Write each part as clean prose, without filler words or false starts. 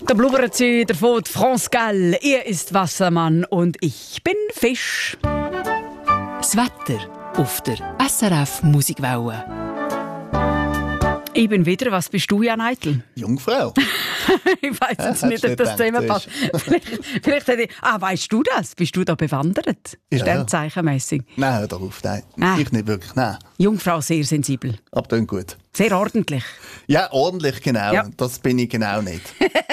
Da blubbert sie davon, France Gall. Er ist Wassermann und ich bin Fisch. Das Wetter auf der SRF Musikwelle. Ich bin wieder. Was bist du, Jan Eitel? Jungfrau. Ich weiss jetzt nicht, ob das zusammenpasst. Vielleicht hätte ich... weißt du das? Bist du da bewandert? Sternzeichenmässig? Nein, hör darauf. Nein. Ich nicht wirklich. Nein. Jungfrau, sehr sensibel. Aber dann gut. Sehr ordentlich. Ja, ordentlich, genau. Ja. Das bin ich genau nicht.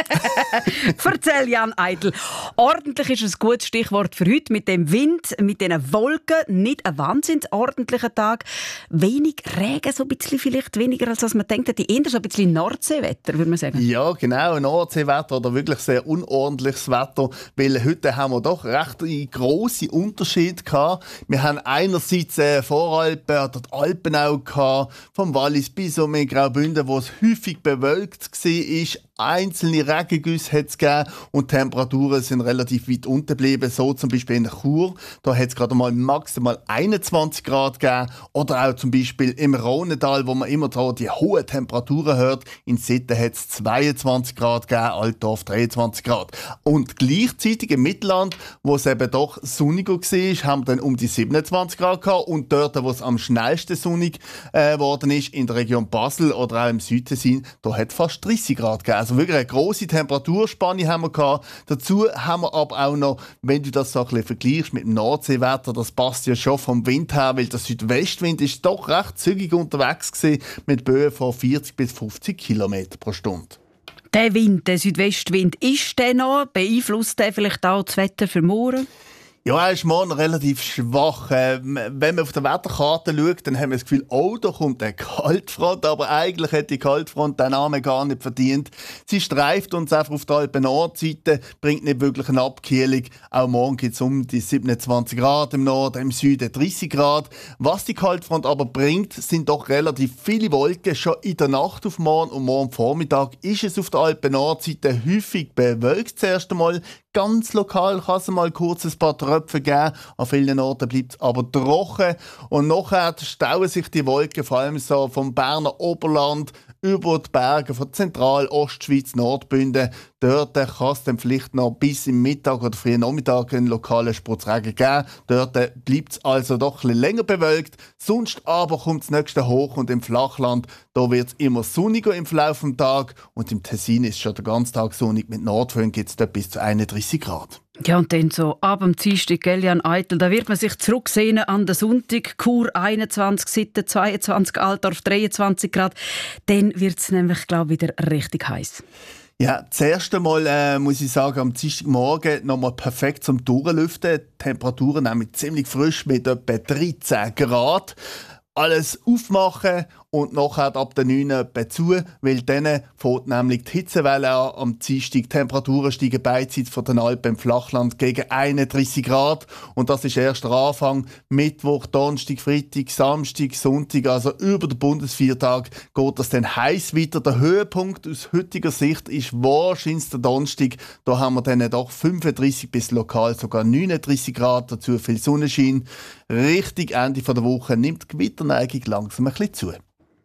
Erzähl, Jan Eitel. Ordentlich ist ein gutes Stichwort für heute. Mit dem Wind, mit diesen Wolken. Nicht ein wahnsinnig ordentlicher Tag. Wenig Regen, so ein bisschen vielleicht weniger, als man denkt. Die eher so ein bisschen Nordseewetter, würde man sagen. Ja, genau. Nordseewetter oder wirklich sehr unordentliches Wetter. Weil heute haben wir doch recht grosse Unterschiede gehabt. Wir haben einerseits Voralpen oder die Alpen auch gehabt, vom Wallis bis um Graubünden, wo es häufig bewölkt war. Einzelne Regengüsse hat es gegeben und die Temperaturen sind relativ weit unten geblieben. So zum Beispiel in Chur, da hat es gerade mal maximal 21 Grad gegeben. Oder auch zum Beispiel im Rhônetal, wo man immer da die hohen Temperaturen hört. In Sitten hat es 22 Grad gegeben, Altdorf 23 Grad. Und gleichzeitig im Mittelland, wo es eben doch sonniger war, haben wir dann um die 27 Grad gehabt. Und dort, wo es am schnellsten sonnig geworden ist, in der Region Basel oder auch im Südtessin, da hat es fast 30 Grad gegeben. Also wirklich eine grosse Temperaturspanne haben wir gehabt. Dazu haben wir aber auch noch, wenn du das so ein bisschen vergleichst mit dem Nordseewetter, das passt ja schon vom Wind her, weil der Südwestwind ist doch recht zügig unterwegs gewesen, mit Böen von 40 bis 50 Km pro Stunde. Der Wind, der Südwestwind, ist der noch? Beeinflusst der vielleicht auch das Wetter für morgen? Ja, er ist morgen relativ schwach. Wenn man auf der Wetterkarte schaut, dann haben wir das Gefühl, oh, da kommt eine Kaltfront. Aber eigentlich hat die Kaltfront den Namen gar nicht verdient. Sie streift uns einfach auf der Alpen-Nordseite, bringt nicht wirklich eine Abkühlung. Auch morgen gibt es um die 27 Grad im Norden, im Süden 30 Grad. Was die Kaltfront aber bringt, sind doch relativ viele Wolken. Schon in der Nacht auf morgen und morgen Vormittag ist es auf der Alpen-Nordseite häufig bewölkt zuerst einmal. Ganz lokal kann es mal kurz ein paar Tröpfe geben. An vielen Orten bleibt es aber trocken. Und nachher stauen sich die Wolken vor allem so vom Berner Oberland über die Berge von Zentral-, Ostschweiz, Nordbünden. Dort kann es dann vielleicht noch bis im Mittag oder frühen Nachmittag einen lokalen Spurzregen geben. Dort bleibt es also doch ein bisschen länger bewölkt. Sonst aber kommt das nächste hoch und im Flachland, da wird es immer sonniger im Verlauf des Tages. Und im Tessin ist schon der ganze Tag sonnig. Mit Nordföhn gibt es dort bis zu 31 Grad. Ja, und dann so ab dem Dienstag, gell, Jan Eitel, da wird man sich zurücksehen an den Sonntag. Chur 21, Sitten 22, Altdorf 23 Grad. Dann wird es nämlich, glaube ich, wieder richtig heiß. Ja, das erste Mal muss ich sagen, am Dienstagmorgen nochmal perfekt zum Durchlüften. Die Temperaturen nämlich ziemlich frisch mit etwa 13 Grad. Alles aufmachen und nachher ab der 9 etwa zu, weil dann fängt nämlich die Hitzewelle an. Am Dienstag die Temperaturen steigen beidseits von den Alpen im Flachland gegen 31 Grad. Und das ist erst der Anfang. Mittwoch, Donnerstag, Freitag, Samstag, Sonntag, also über den Bundesviertag geht das dann heiß weiter. Der Höhepunkt aus heutiger Sicht ist wahrscheinlich der Donnerstag. Da haben wir dann doch 35 bis lokal sogar 39 Grad, dazu viel Sonnenschein. Richtig Ende der Woche nimmt die Gewitterneigung langsam ein bisschen zu.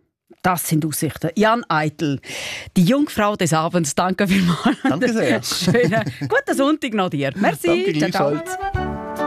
Das sind Aussichten. Jan Eitel, die Jungfrau des Abends. Danke vielmals. Danke sehr. Schönen guten Sonntag noch dir. Merci. Danke Ciao, ciao. gleichfalls.